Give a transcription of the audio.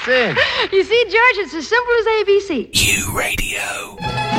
in. You see, George, it's as simple as ABC. U Radio.